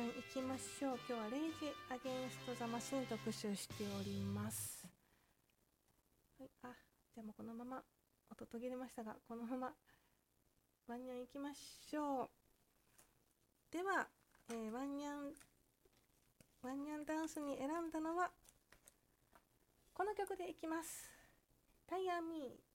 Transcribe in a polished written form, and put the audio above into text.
行きましょう。今日はレイジアゲンストザマシン特集しております。はい、じゃあもうこのまま音途切れましたが、このままワンニャン行きましょう。では、ワンニャンダンスに選んだのはこの曲でいきます。タイヤーミー